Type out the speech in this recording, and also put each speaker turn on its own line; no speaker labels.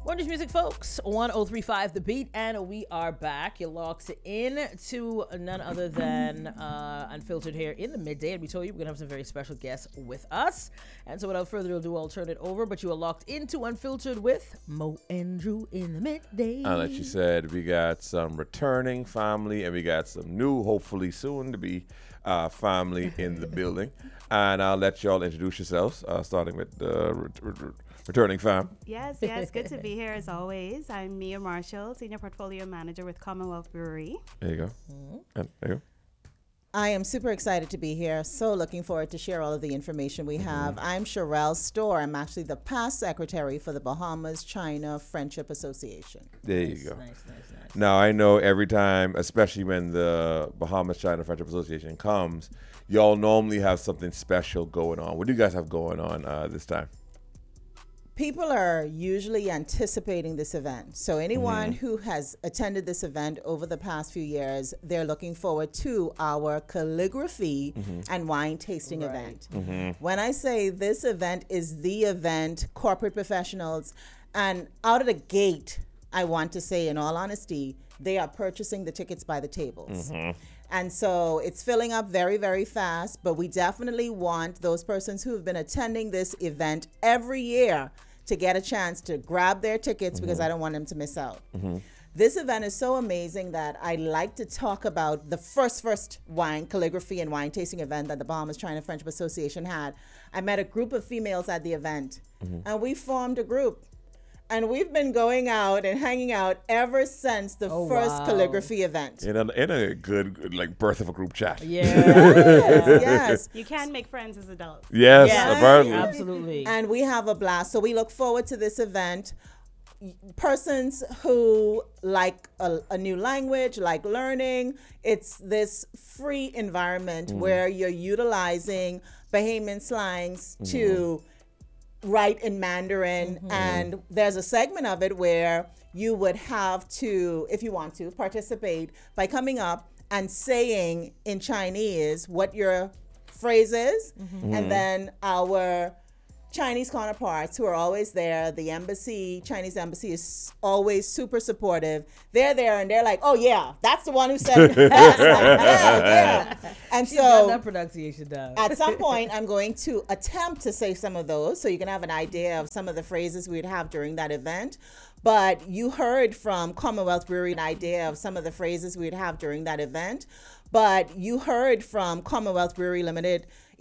Orange Music, folks, 1035 The Beat, and we are back. You're locked in to none other than Unfiltered here in the midday. And we told you we're going to have some very special guests with us. And so without further ado, I'll turn it over. But you are locked into Unfiltered with Mo and Drew in the midday.
Like you said, we got some returning family, and we got some new, hopefully soon to be family in the building. And I'll let y'all introduce yourselves, starting with the returning fam.
Yes, good to be here as always. I'm Mia Marshall, Senior Portfolio Manager with Commonwealth Brewery.
There you go. And there you go.
I am super excited to be here. So looking forward to share all of the information we have. I'm Sherelle Storr. I'm actually the past secretary for the Bahamas China Friendship Association.
There you go.
Nice.
Now, I know every time, especially when the Bahamas China Friendship Association comes, y'all normally have something special going on. What do you guys have going on this time?
People are usually anticipating this event. So anyone who has attended this event over the past few years, they're looking forward to our calligraphy and wine tasting event. When I say this event is the event, corporate professionals, and out of the gate, I want to say in all honesty, they are purchasing the tickets by the tables. And so it's filling up very, very fast, but we definitely want those persons who have been attending this event every year to get a chance to grab their tickets because I don't want them to miss out. This event is so amazing that I like to talk about the first wine calligraphy and wine tasting event that the Bahamas China Friendship Association had. I met a group of females at the event, and we formed a group. And we've been going out and hanging out ever since the first calligraphy event.
In a good, like, birth of a group chat.
Yes.
You can make friends as adults.
Yes,
Yes.
apparently.
Absolutely.
And we have a blast. So we look forward to this event. Persons who like a new language, like learning, it's this free environment where you're utilizing Bahamian slangs to write in Mandarin, and there's a segment of it where you would have to, if you want to, participate by coming up and saying in Chinese what your phrase is, and then our Chinese counterparts who are always there, the embassy, Chinese embassy is always super supportive. They're there and they're like, oh yeah, that's the one who said that. Yeah. And
She's got
so
that pronunciation down.
at some point, I'm going to attempt to say some of those so you can have an idea of some of the phrases we'd have during that event. But you heard from Commonwealth Brewery an idea of some of the phrases we'd have during that event. But you heard from Commonwealth Brewery Limited